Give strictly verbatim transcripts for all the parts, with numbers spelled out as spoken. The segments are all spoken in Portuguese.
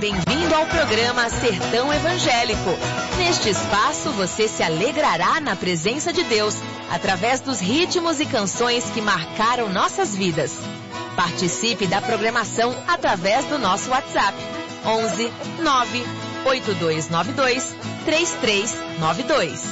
Bem-vindo ao programa Sertão Evangélico. Neste espaço você se alegrará na presença de Deus, através dos ritmos e canções que marcaram nossas vidas. Participe da programação através do nosso WhatsApp, onze nove oito dois nove dois três três nove dois.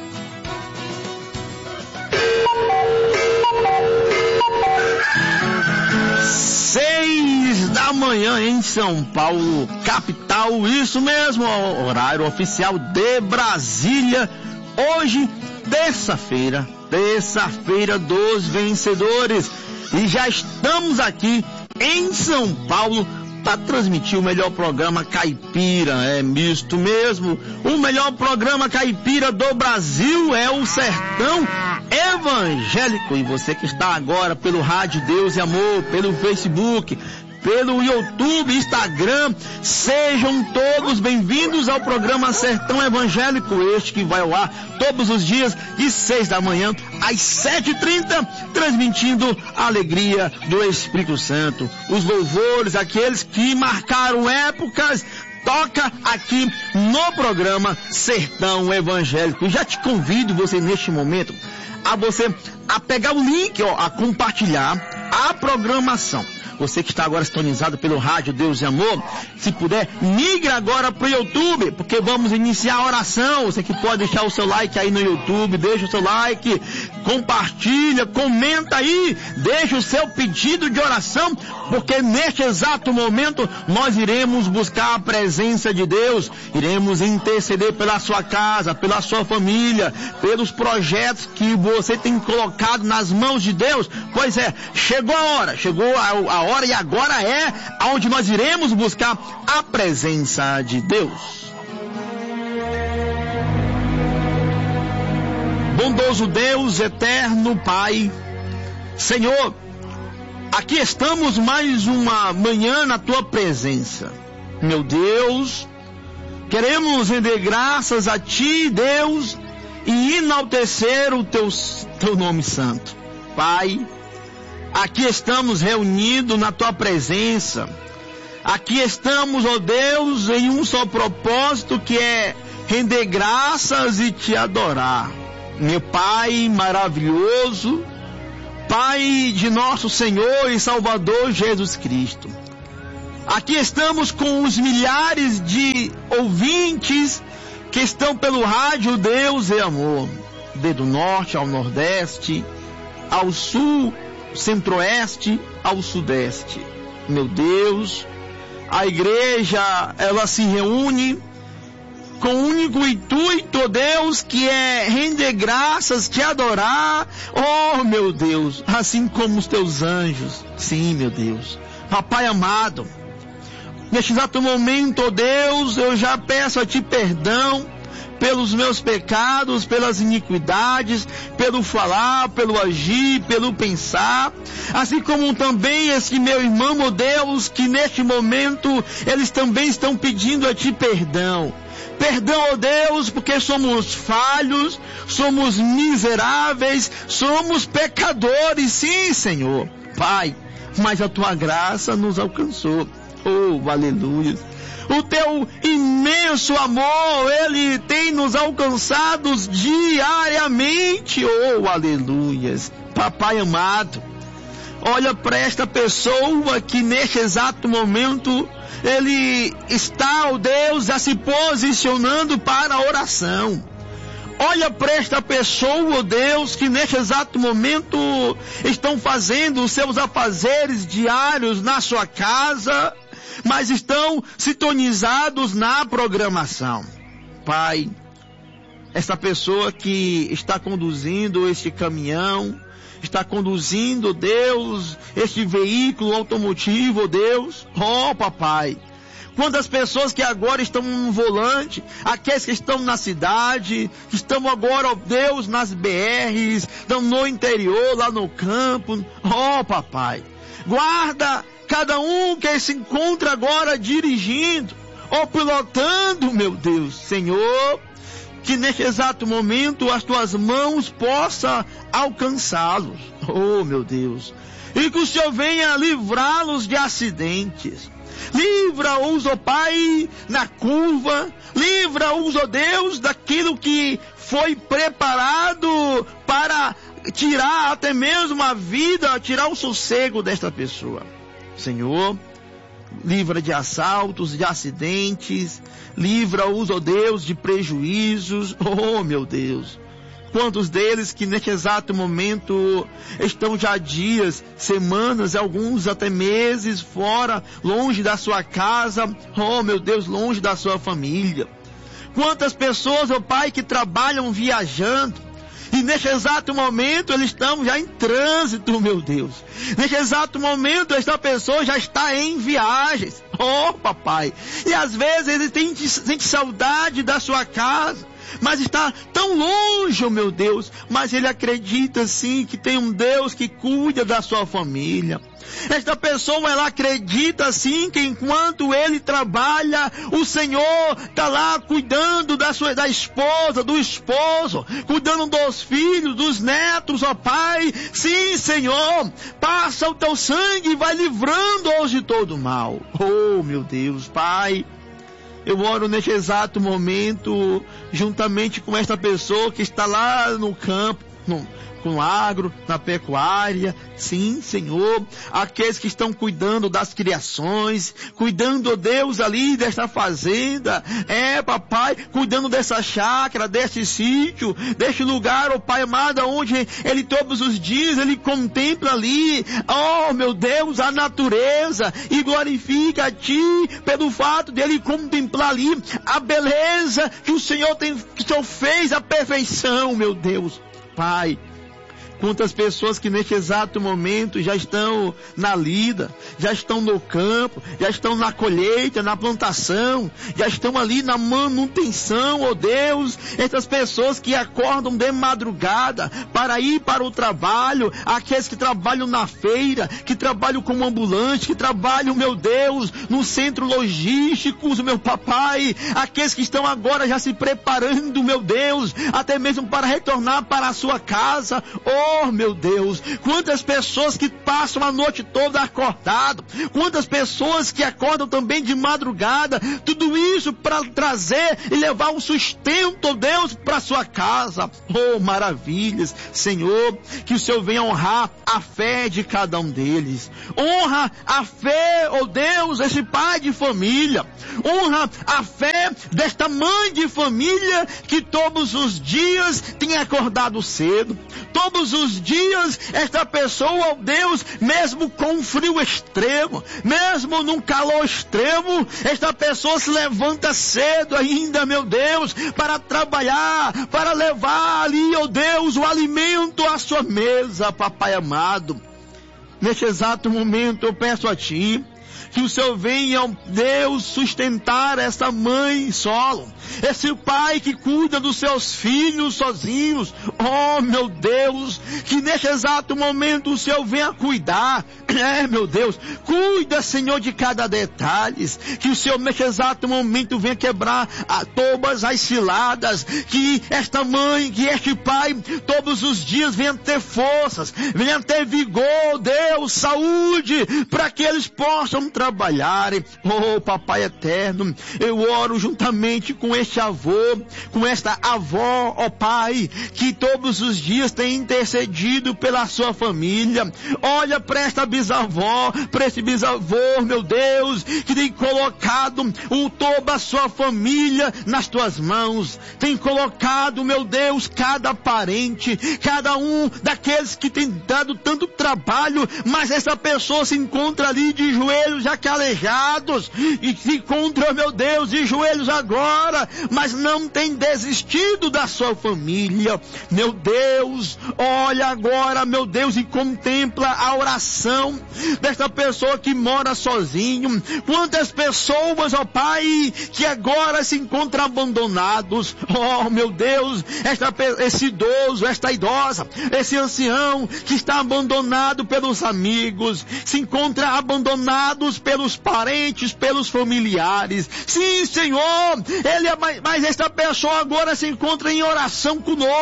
Seis da manhã em São Paulo, capital, isso mesmo, horário oficial de Brasília. Hoje, terça-feira, terça-feira dos vencedores. E já estamos aqui em São Paulo para transmitir o melhor programa caipira, é misto mesmo. O melhor programa caipira do Brasil é o Sertão Evangélico. E você que está agora pelo Rádio Deus e Amor, pelo Facebook, pelo YouTube, Instagram, sejam todos bem-vindos ao programa Sertão Evangélico, este que vai ao ar todos os dias de seis da manhã às sete e trinta, transmitindo a alegria do Espírito Santo, os louvores, aqueles que marcaram épocas. Toca aqui no programa Sertão Evangélico. Já te convido, você neste momento, a você a pegar o link, ó, a compartilhar a programação. Você que está agora sintonizado pelo Rádio Deus e Amor, se puder, migre agora para o YouTube, porque vamos iniciar a oração. Você que pode deixar o seu like aí no YouTube, deixa o seu like, compartilha, comenta aí, deixa o seu pedido de oração, porque neste exato momento nós iremos buscar a presença de Deus, iremos interceder pela sua casa, pela sua família, pelos projetos que você tem colocado nas mãos de Deus. Pois é, chegou a hora, chegou a, a hora e agora é onde nós iremos buscar a presença de Deus. Bondoso Deus, eterno Pai, Senhor, aqui estamos mais uma manhã na Tua presença. Meu Deus, queremos render graças a Ti, Deus, e enaltecer o Teu, teu nome santo. Pai, aqui estamos reunidos na Tua presença. Aqui estamos, ó Deus, em um só propósito, que é render graças e Te adorar. Meu Pai maravilhoso, Pai de nosso Senhor e Salvador Jesus Cristo. Aqui estamos com os milhares de ouvintes que estão pelo Rádio Deus e Amor, desde o norte ao nordeste, ao sul, centro-oeste ao sudeste. Meu Deus, a igreja, ela se reúne com o único intuito, Deus, que é render graças, Te adorar. Oh, meu Deus, assim como os Teus anjos. Sim, meu Deus. Papai amado, neste exato momento, oh Deus, eu já peço a Ti perdão pelos meus pecados, pelas iniquidades, pelo falar, pelo agir, pelo pensar, assim como também esse meu irmão, oh Deus, que neste momento eles também estão pedindo a Ti perdão. Perdão, ó Deus, porque somos falhos, somos miseráveis, somos pecadores, sim, Senhor. Pai, mas a Tua graça nos alcançou. Oh, aleluia. O Teu imenso amor, Ele tem nos alcançado diariamente. Oh, aleluias. Papai amado, olha para esta pessoa que neste exato momento ele está, ó Deus, já se posicionando para a oração. Olha para esta pessoa, ó Deus, que neste exato momento estão fazendo os seus afazeres diários na sua casa, mas estão sintonizados na programação. Pai, essa pessoa que está conduzindo este caminhão, está conduzindo, Deus, este veículo automotivo, Deus, oh papai, quantas pessoas que agora estão no volante, aqueles que estão na cidade, que estão agora, ó Deus, nas B Rs, estão no interior, lá no campo, oh papai, guarda cada um que se encontra agora dirigindo, ou pilotando, meu Deus, Senhor, que neste exato momento as Tuas mãos possam alcançá-los, oh meu Deus, e que o Senhor venha livrá-los de acidentes, Livra-os, ó Pai, na curva. Livra-os, ó Deus, daquilo que foi preparado para tirar até mesmo a vida, tirar o sossego desta pessoa. Senhor, livra de assaltos, de acidentes. Livra-os, ó Deus, de prejuízos. Oh, meu Deus. Quantos deles que neste exato momento estão já dias, semanas, alguns até meses fora, longe da sua casa, oh meu Deus, longe da sua família. Quantas pessoas, ó Pai, que trabalham viajando, e neste exato momento eles estão já em trânsito, meu Deus. Neste exato momento esta pessoa já está em viagens, oh papai. E às vezes ele tem, sente saudade da sua casa, mas está tão longe, oh meu Deus, mas ele acredita sim que tem um Deus que cuida da sua família. Esta pessoa, ela acredita sim que enquanto ele trabalha, o Senhor está lá cuidando da sua, da esposa, do esposo, cuidando dos filhos, dos netos, ó Pai. Sim, Senhor, passa o teu sangue e vai livrando-os de todo mal. Oh, meu Deus, Pai. Eu oro neste exato momento, juntamente com esta pessoa que está lá no campo, no, com o agro, na pecuária. Sim, Senhor, aqueles que estão cuidando das criações, cuidando, ó Deus, ali desta fazenda, é, papai, cuidando dessa chácara, deste sítio, deste lugar, ó Pai amado, onde ele todos os dias, ele contempla ali, ó meu Deus, a natureza, e glorifica a Ti, pelo fato de ele contemplar ali a beleza que o Senhor tem, que o Senhor fez, a perfeição, meu Deus, Pai. Quantas pessoas que neste exato momento já estão na lida, já estão no campo, já estão na colheita, na plantação, já estão ali na manutenção, ó Deus. Essas pessoas que acordam de madrugada para ir para o trabalho, aqueles que trabalham na feira, que trabalham como ambulante, que trabalham, meu Deus, no centro logístico, meu papai, aqueles que estão agora já se preparando, meu Deus, até mesmo para retornar para a sua casa. Oh, Oh, meu Deus, quantas pessoas que passam a noite toda acordado, quantas pessoas que acordam também de madrugada, tudo isso para trazer e levar o sustento, oh Deus, para sua casa. Oh, maravilhas, Senhor, que o Senhor venha honrar a fé de cada um deles. Honra a fé, oh Deus, desse pai de família. Honra a fé desta mãe de família que todos os dias tem acordado cedo. Todos os dias, esta pessoa, oh Deus, mesmo com frio extremo, mesmo num calor extremo, esta pessoa se levanta cedo ainda, meu Deus, para trabalhar, para levar ali, oh Deus, o alimento à sua mesa, papai amado. Neste exato momento eu peço a Ti, que o Senhor venha, Deus, sustentar essa mãe solo, esse pai que cuida dos seus filhos sozinhos. Oh, meu Deus, que neste exato momento o Senhor venha cuidar. É, meu Deus, cuida, Senhor, de cada detalhe. Que o Senhor neste exato momento venha quebrar a, todas as ciladas. Que esta mãe, que este pai, todos os dias venha ter forças, venha ter vigor, Deus, saúde, para que eles possam trabalharem. Oh, papai eterno, eu oro juntamente com este avô, com esta avó, ó Pai, que todos os dias tem intercedido pela sua família. Olha para esta bisavó, para este bisavô, meu Deus, que tem colocado o, toda a sua família nas tuas mãos. Tem colocado, meu Deus, cada parente, cada um daqueles que tem dado tanto trabalho, mas essa pessoa se encontra ali de joelhos já calejados, e se encontra, meu Deus, de joelhos agora, mas não tem desistido da sua família. Meu Deus, olha agora, meu Deus, e contempla a oração desta pessoa que mora sozinho. Quantas pessoas, ó Pai, que agora se encontram abandonados. Oh, meu Deus, esta, esse idoso, esta idosa, esse ancião que está abandonado pelos amigos, se encontra abandonados pelos parentes, pelos familiares. Sim, Senhor, ele é, mas esta pessoa agora se encontra em oração conosco,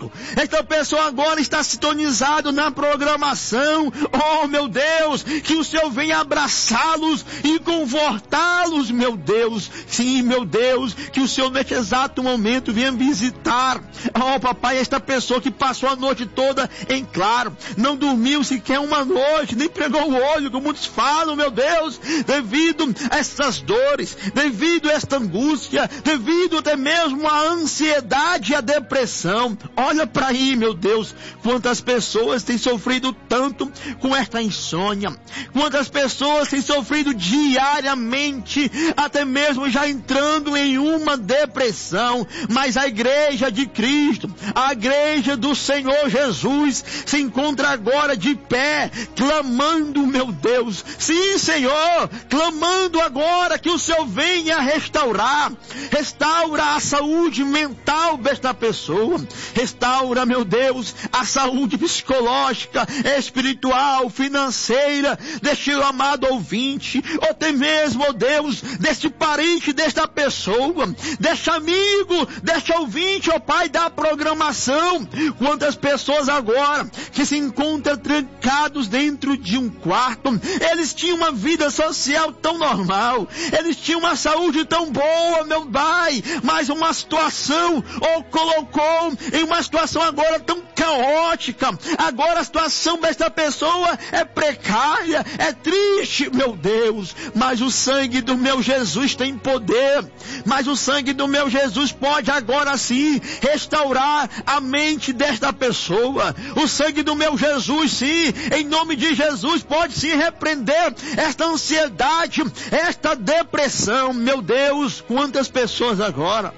Senhor. Esta pessoa agora está sintonizado na programação. Oh, meu Deus, que o Senhor venha abraçá-los e confortá-los, meu Deus. Sim, meu Deus, que o Senhor neste exato momento venha visitar. Oh, papai, esta pessoa que passou a noite toda em claro, não dormiu sequer uma noite, nem pregou o olho, como muitos falam, meu Deus, devido a essas dores, devido a esta angústia, devido até mesmo à ansiedade e à depressão. Olha para aí, meu Deus, quantas pessoas têm sofrido tanto com esta insônia, quantas pessoas têm sofrido diariamente, até mesmo já entrando em uma depressão. Mas a igreja de Cristo, a igreja do Senhor Jesus, se encontra agora de pé, clamando, meu Deus, sim, Senhor, clamando agora que o Senhor venha restaurar, restaura a saúde mental desta pessoa, restaura, meu Deus, a saúde psicológica, espiritual, financeira, deste amado ouvinte, ou até mesmo, oh Deus, deste parente desta pessoa, deste amigo, deste ouvinte, ó oh Pai, da programação. Quantas pessoas agora que se encontram trancados dentro de um quarto, eles tinham uma vida social tão normal, eles tinham uma saúde tão boa, meu Pai, mas uma situação ou colocou em uma situação agora tão caótica. Agora a situação desta pessoa é precária, é triste, meu Deus, mas o sangue do meu Jesus tem poder, mas o sangue do meu Jesus pode agora sim restaurar a mente desta pessoa. O sangue do meu Jesus, sim, em nome de Jesus, pode sim repreender esta ansiedade, esta depressão. Meu Deus, quantas pessoas agora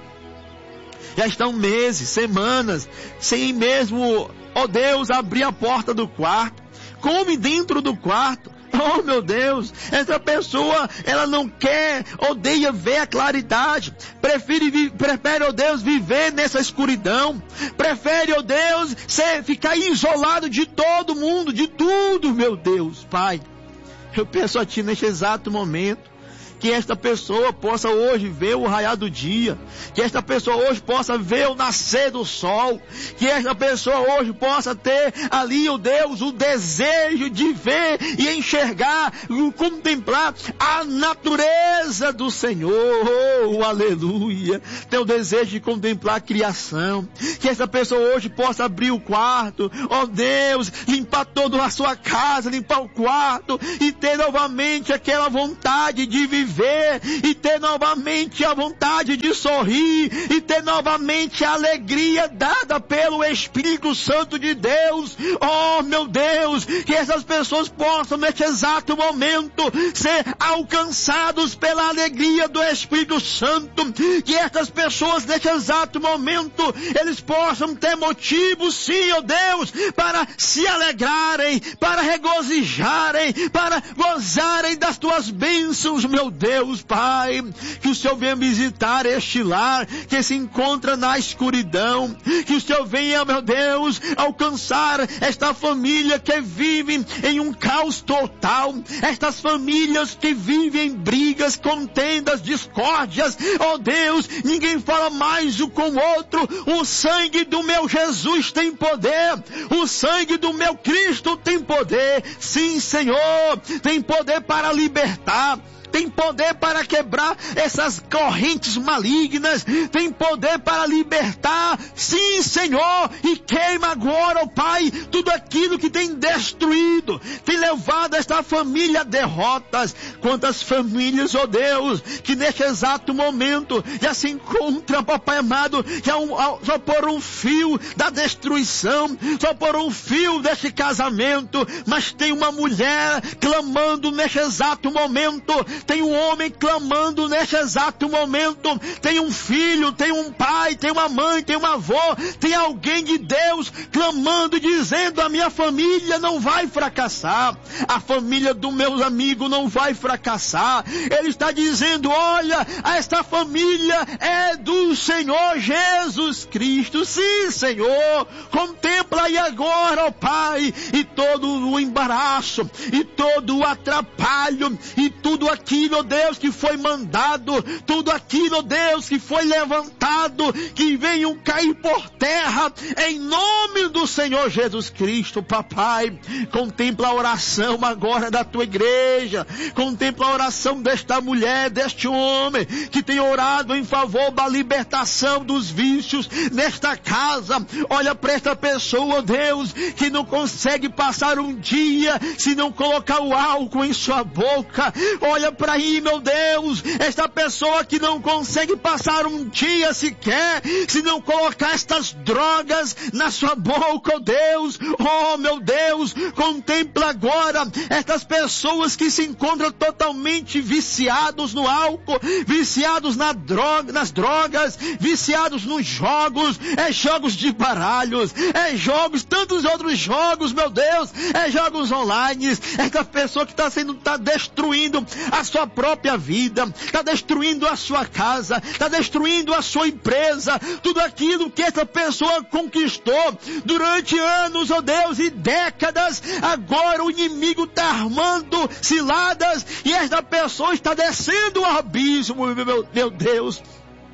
já estão meses, semanas, sem mesmo, ó Deus, abrir a porta do quarto, come dentro do quarto. Oh, meu Deus, essa pessoa, ela não quer, odeia ver a claridade, prefere, prefere, oh Deus, viver nessa escuridão, prefere, oh Deus, ser, ficar isolado de todo mundo, de tudo, meu Deus. Pai, eu peço a Ti neste exato momento, que esta pessoa possa hoje ver o raiar do dia, que esta pessoa hoje possa ver o nascer do sol, que esta pessoa hoje possa ter ali, ó Deus, o desejo de ver e enxergar, contemplar a natureza do Senhor. Oh, aleluia! Tem o desejo de contemplar a criação, que esta pessoa hoje possa abrir o quarto, ó Deus, limpar toda a sua casa, limpar o quarto e ter novamente aquela vontade de viver, e ter novamente a vontade de sorrir, e ter novamente a alegria dada pelo Espírito Santo de Deus. Oh, meu Deus, que essas pessoas possam neste exato momento ser alcançados pela alegria do Espírito Santo, que essas pessoas neste exato momento eles possam ter motivos, sim, ó Deus, para se alegrarem, para regozijarem, para gozarem das tuas bênçãos, meu Deus. Deus, Pai, que o Senhor venha visitar este lar que se encontra na escuridão, que o Senhor venha, meu Deus, alcançar esta família que vive em um caos total, estas famílias que vivem em brigas, contendas, discórdias. Oh Deus, ninguém fala mais um com o outro. O sangue do meu Jesus tem poder, o sangue do meu Cristo tem poder, sim, Senhor, tem poder para libertar, tem poder para quebrar essas correntes malignas, tem poder para libertar, sim, Senhor, e queima agora, ó Pai, tudo aquilo que tem destruído, tem levado esta família a derrotas. Quantas famílias, ó Deus, que neste exato momento já se encontram, papai amado, já um, só por um fio da destruição, só por um fio deste casamento, mas tem uma mulher clamando neste exato momento, tem um homem clamando neste exato momento, tem um filho, tem um pai, tem uma mãe, tem uma avó, tem alguém de Deus clamando, dizendo: a minha família não vai fracassar, a família do meu amigo não vai fracassar. Ele está dizendo: olha, esta família é do Senhor Jesus Cristo. Sim, Senhor, contempla aí agora, ó Pai, e todo o embaraço, e todo o atrapalho, e tudo aquilo aquilo, ó Deus, que foi mandado, tudo aquilo, ó Deus, que foi levantado, que venham cair por terra, em nome do Senhor Jesus Cristo, papai. Contempla a oração agora da tua igreja, contempla a oração desta mulher, deste homem, que tem orado em favor da libertação dos vícios nesta casa. Olha para esta pessoa, ó Deus, que não consegue passar um dia se não colocar o álcool em sua boca. Olha para aí, meu Deus, esta pessoa que não consegue passar um dia sequer se não colocar estas drogas na sua boca, ó Deus. Oh, meu Deus, contempla agora estas pessoas que se encontram totalmente viciados no álcool, viciados na droga, nas drogas, viciados nos jogos, é jogos de baralhos, é jogos, tantos outros jogos, meu Deus, é jogos online. Esta pessoa que está sendo, está destruindo a sua própria vida, está destruindo a sua casa, está destruindo a sua empresa, tudo aquilo que essa pessoa conquistou durante anos, ó Deus, e décadas. Agora o inimigo está armando ciladas e esta pessoa está descendo o abismo, meu, meu Deus.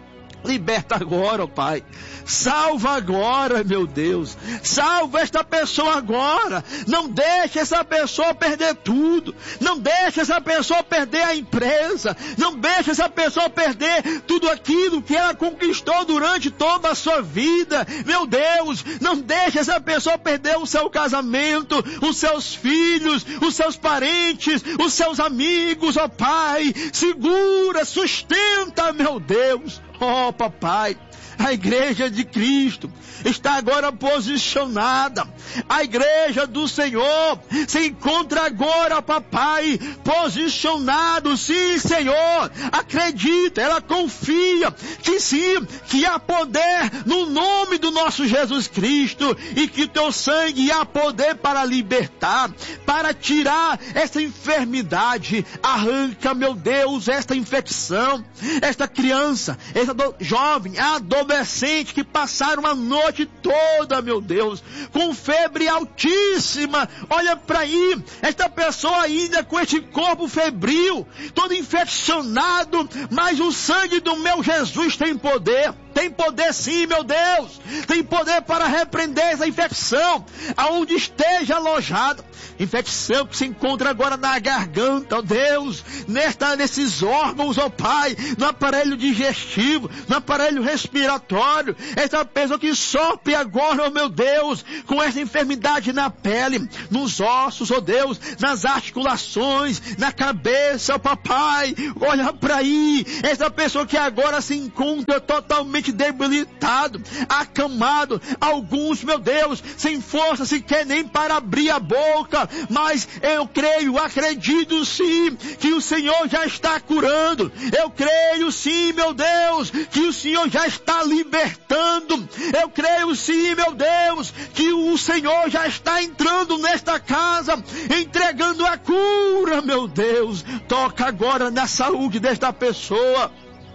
Liberta agora, ó Pai. Salva agora, meu Deus. Salva esta pessoa agora. Não deixe essa pessoa perder tudo. Não deixe essa pessoa perder a empresa. Não deixe essa pessoa perder tudo aquilo que ela conquistou durante toda a sua vida. Meu Deus, não deixe essa pessoa perder o seu casamento, os seus filhos, os seus parentes, os seus amigos, ó Pai. Segura, sustenta, meu Deus. Oh, papai, a igreja de Cristo está agora posicionada. A igreja do Senhor se encontra agora, papai, posicionado. Sim, Senhor, acredita, ela confia que sim, que há poder no nome do nosso Jesus Cristo e que teu sangue há poder para libertar, para tirar essa enfermidade. Arranca, meu Deus, esta infecção, esta criança, esta jovem, adolescente que passaram a noite toda, meu Deus, com febre altíssima. Olha para aí, esta pessoa ainda com este corpo febril, todo infeccionado, mas o sangue do meu Jesus tem poder. Tem poder sim, meu Deus. Tem poder para repreender essa infecção, aonde esteja alojada. Infecção que se encontra agora na garganta, ó Deus, nesta, nesses órgãos, ó Pai, no aparelho digestivo, no aparelho respiratório. Essa pessoa que sofre agora, ó meu Deus, com essa enfermidade na pele, nos ossos, ó Deus, nas articulações, na cabeça, ó Papai. Olha para aí, essa pessoa que agora se encontra totalmente debilitado, acamado, alguns, meu Deus, sem força sequer nem para abrir a boca, mas eu creio, acredito sim, que o Senhor já está curando. Eu creio sim, meu Deus, que o Senhor já está libertando. Eu creio sim, meu Deus, que o Senhor já está entrando nesta casa, entregando a cura, meu Deus. Toca agora na saúde desta pessoa.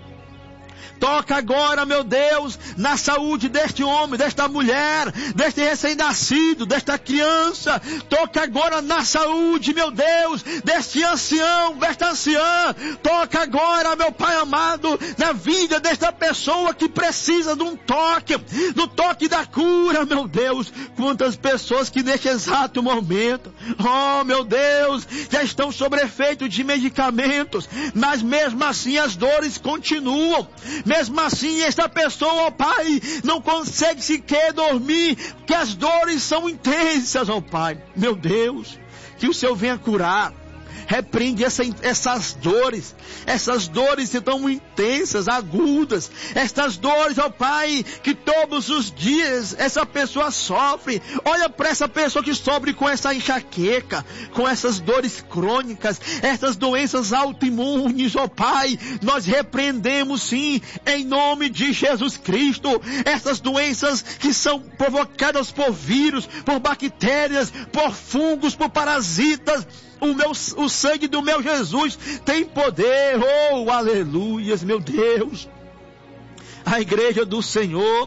Toca agora, meu Deus, na saúde deste homem, desta mulher, deste recém-nascido, desta criança. Toca agora na saúde, meu Deus, deste ancião, desta anciã. Toca agora, meu Pai amado, na vida desta pessoa que precisa de um toque, do toque da cura, meu Deus. Quantas pessoas que neste exato momento, oh meu Deus, já estão sob efeito de medicamentos, mas mesmo assim as dores continuam. Mesmo assim, esta pessoa, ó Pai, não consegue sequer dormir, porque as dores são intensas, ó Pai. Meu Deus, que o Senhor venha curar. Repreende essa, essas dores, essas dores tão intensas, agudas, estas dores, ó Pai, que todos os dias essa pessoa sofre. Olha para essa pessoa que sofre com essa enxaqueca, com essas dores crônicas, essas doenças autoimunes, ó Pai, nós repreendemos sim, em nome de Jesus Cristo, essas doenças que são provocadas por vírus, por bactérias, por fungos, por parasitas. O, meu, o sangue do meu Jesus tem poder. Oh, aleluias, meu Deus. A igreja do Senhor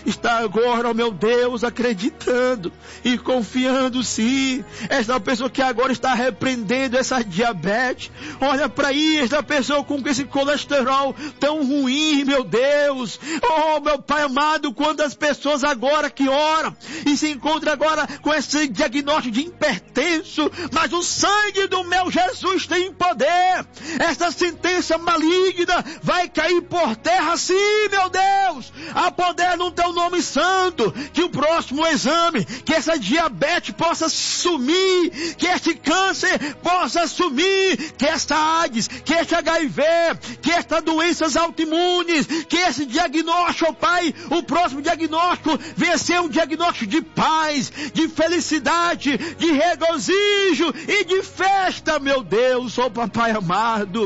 está agora, ó meu Deus, acreditando e confiando sim. Esta pessoa que agora está repreendendo essa diabetes. Olha para aí, esta pessoa com esse colesterol tão ruim, meu Deus. Oh, meu Pai amado, quantas pessoas agora que oram e se encontram agora com esse diagnóstico de hipertenso, mas o sangue do meu Jesus tem poder. Esta sentença maligna vai cair por terra sim, meu Deus. Há poder no teu nome santo, que o próximo exame, que essa diabetes possa sumir, que este câncer possa sumir, que esta AIDS, que este H I V, que estas doenças autoimunes, que esse diagnóstico, oh Pai, o próximo diagnóstico venha ser um diagnóstico de paz, de felicidade, de regozijo e de festa, meu Deus, oh Papai amado.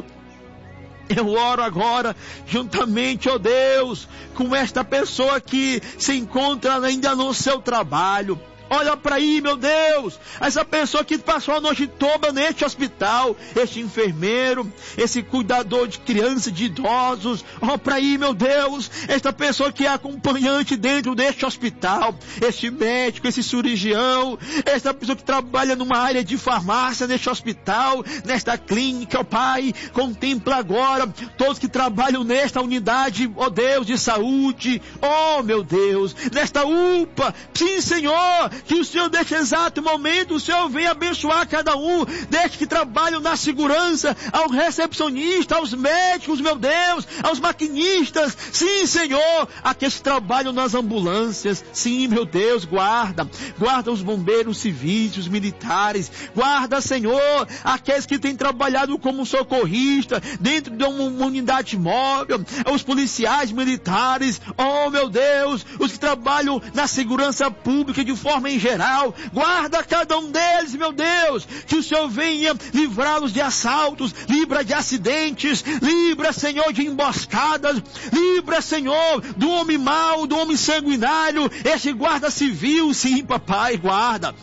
Eu oro agora, juntamente, ó Deus, com esta pessoa que se encontra ainda no seu trabalho. Olha para aí, meu Deus, essa pessoa que passou a noite toda neste hospital, este enfermeiro, esse cuidador de crianças, de idosos. Olha para aí, meu Deus, esta pessoa que é acompanhante dentro deste hospital, este médico, esse cirurgião, esta pessoa que trabalha numa área de farmácia neste hospital, nesta clínica, ó Pai, contempla agora todos que trabalham nesta unidade, ó Deus, de saúde, ó meu Deus, nesta U P A, sim Senhor, que o Senhor, neste exato momento, o Senhor venha abençoar cada um, desde que trabalham na segurança, ao recepcionista, aos médicos, meu Deus, aos maquinistas, sim, Senhor, aqueles que trabalham nas ambulâncias, sim, meu Deus, guarda, guarda os bombeiros civis, os militares, guarda, Senhor, aqueles que têm trabalhado como socorrista, dentro de uma unidade móvel, os policiais militares, oh, meu Deus, os que trabalham na segurança pública de forma em geral, guarda cada um deles, meu Deus, que o Senhor venha livrá-los de assaltos, livra de acidentes, livra, Senhor, de emboscadas, livra, Senhor, do homem mau, do homem sanguinário, este guarda civil, sim, papai, guarda.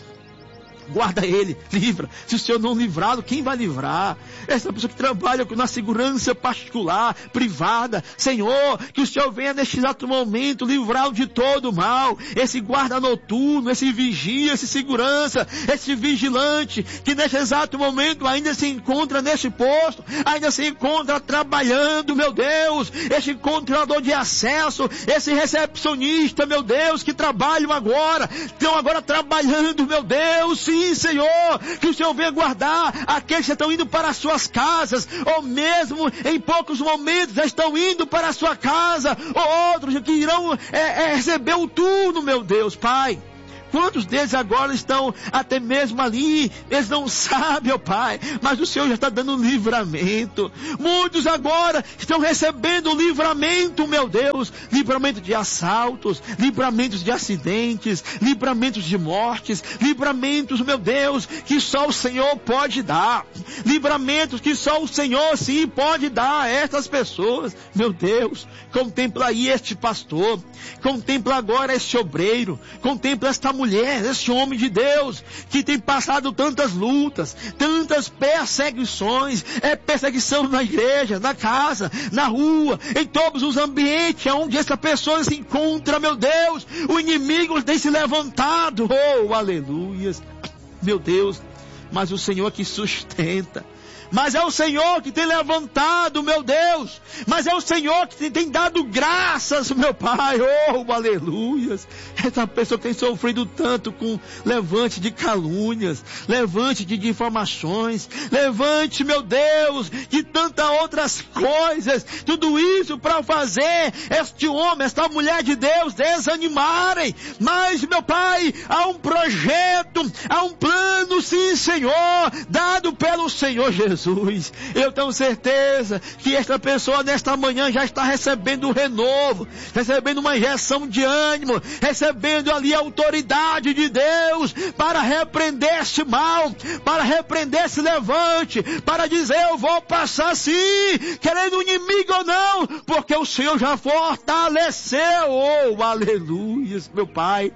Guarda ele, livra. Se o Senhor não livrá-lo, quem vai livrar? Essa pessoa que trabalha na segurança particular, privada, Senhor, que o Senhor venha neste exato momento livrá-lo de todo o mal. Esse guarda noturno, esse vigia, esse segurança, esse vigilante, que neste exato momento ainda se encontra neste posto, ainda se encontra trabalhando, meu Deus, esse controlador de acesso, esse recepcionista, meu Deus, que trabalham agora, estão agora trabalhando, meu Deus, sim, Senhor, que o Senhor venha guardar aqueles que estão indo para as suas casas, ou mesmo em poucos momentos já estão indo para a sua casa, ou outros que irão é, é, receber o turno, meu Deus, Pai. Quantos deles agora estão até mesmo ali, eles não sabem, ó Pai, mas o Senhor já está dando livramento. Muitos agora estão recebendo livramento, meu Deus, livramento de assaltos, livramentos de acidentes, livramentos de mortes, livramentos, meu Deus, que só o Senhor pode dar, livramentos que só o Senhor sim pode dar a estas pessoas, meu Deus. Contempla aí este pastor, contempla agora este obreiro, contempla esta mulher, mulher, esse homem de Deus, que tem passado tantas lutas, tantas perseguições, é perseguição na igreja, na casa, na rua, em todos os ambientes onde essa pessoa se encontra, meu Deus, o inimigo tem se levantado, oh, aleluias, meu Deus, mas o Senhor que sustenta, mas é o Senhor que tem levantado, meu Deus, mas é o Senhor que tem dado graças, meu Pai, oh, aleluias. Essa pessoa que tem sofrido tanto com levante de calúnias, levante de difamações, levante, meu Deus, de tantas outras coisas, tudo isso para fazer este homem, esta mulher de Deus desanimarem, mas, meu Pai, há um projeto, há um plano, sim, Senhor, dado pelo Senhor Jesus. Eu tenho certeza que esta pessoa nesta manhã já está recebendo um renovo, recebendo uma injeção de ânimo, recebendo ali a autoridade de Deus para repreender esse mal, para repreender esse levante, para dizer eu vou passar sim, querendo o inimigo ou não, porque o Senhor já fortaleceu, oh, aleluia, meu Pai.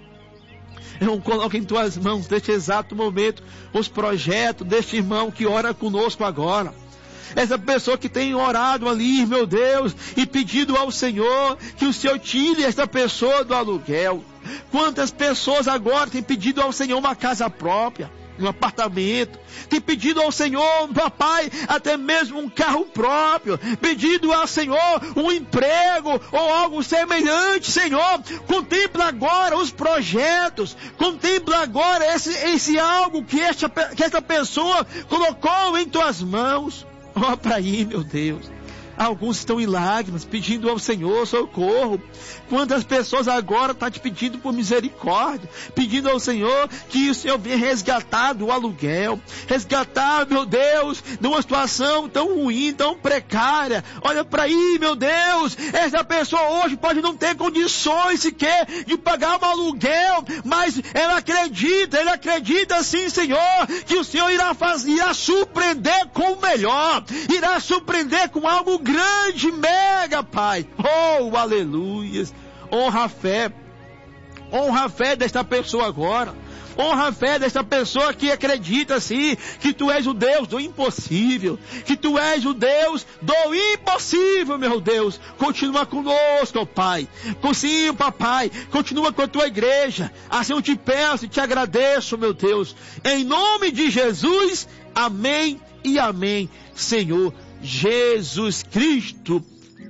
Eu coloco em tuas mãos, neste exato momento, os projetos deste irmão que ora conosco agora. essa pessoa que tem orado ali, meu Deus, e pedido ao Senhor que o Senhor tire essa pessoa do aluguel. Quantas pessoas agora têm pedido ao Senhor uma casa própria, um apartamento, tem pedido ao Senhor, papai, até mesmo um carro próprio, pedido ao Senhor um emprego ou algo semelhante. Senhor, contempla agora os projetos, contempla agora esse, esse algo que esta, que esta pessoa colocou em tuas mãos. Ó, para aí, meu Deus. Alguns estão em lágrimas, pedindo ao Senhor socorro. Quantas pessoas agora estão te pedindo por misericórdia, pedindo ao Senhor que o Senhor venha resgatar do aluguel, resgatar, meu Deus, de uma situação tão ruim, tão precária. Olha para aí, meu Deus, essa pessoa hoje pode não ter condições sequer de pagar um aluguel, mas ela acredita, ele acredita sim, Senhor, que o Senhor irá fazer, irá surpreender com o melhor, irá surpreender com algo grande, mega, Pai. Oh, aleluias. Honra a fé. Honra a fé desta pessoa agora. Honra a fé desta pessoa que acredita sim, que Tu és o Deus do impossível, que Tu és o Deus do impossível, meu Deus. Continua conosco, Pai. Sim, papai. Continua com a Tua igreja. Assim eu te peço e te agradeço, meu Deus. Em nome de Jesus, amém e amém, Senhor Jesus Cristo.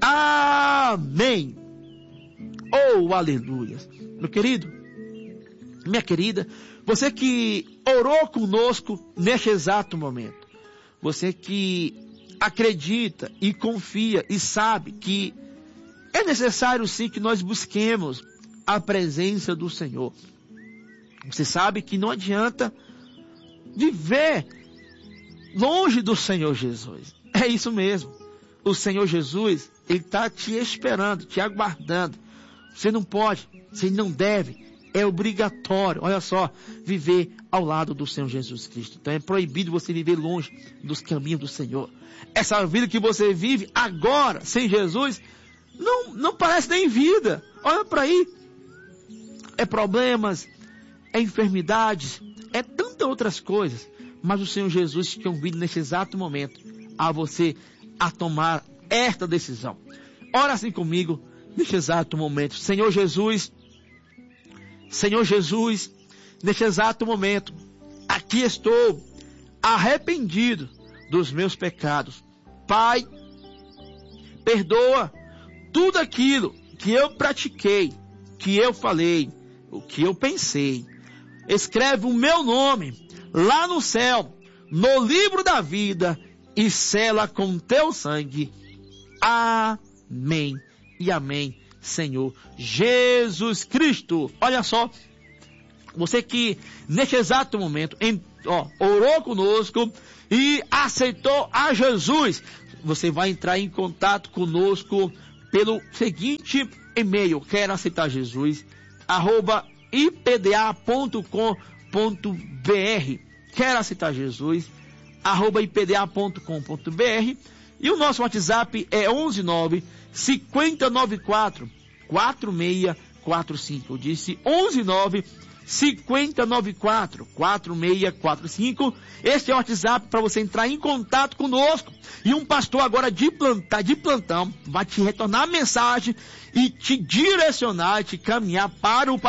Amém. Oh, aleluia. Meu querido, minha querida, você que orou conosco neste exato momento, você que acredita e confia e sabe que é necessário sim que nós busquemos a presença do Senhor. Você sabe que não adianta viver longe do Senhor Jesus. É isso mesmo. O Senhor Jesus, Ele está te esperando, te aguardando. Você não pode, você não deve, é obrigatório, olha só, viver ao lado do Senhor Jesus Cristo. Então é proibido você viver longe dos caminhos do Senhor. Essa vida que você vive agora, sem Jesus, não, não parece nem vida. Olha para aí. É problemas, é enfermidades, é tantas outras coisas. Mas o Senhor Jesus te convida nesse exato momento a você a tomar esta decisão. Ora assim comigo, neste exato momento. Senhor Jesus, Senhor Jesus, neste exato momento, aqui estou arrependido dos meus pecados. Pai, perdoa tudo aquilo que eu pratiquei, que eu falei, o que eu pensei. Escreve o meu nome lá no céu, no livro da vida, e sela com teu sangue. Amém e amém, Senhor Jesus Cristo. Olha só, você que neste exato momento em, ó, orou conosco e aceitou a Jesus, você vai entrar em contato conosco pelo seguinte e-mail: quero aceitar Jesus, arroba i p d a ponto com ponto b r. Quero aceitar Jesus, arroba i p d a ponto com ponto b r. E o nosso WhatsApp é onze nove cinco nove quatro quatro seis quatro cinco. Eu disse onze nove cinco nove quatro quatro seis quatro cinco. Este é o WhatsApp para você entrar em contato conosco. E um pastor agora de plantão, de plantão vai te retornar a mensagem e te direcionar, te caminhar para o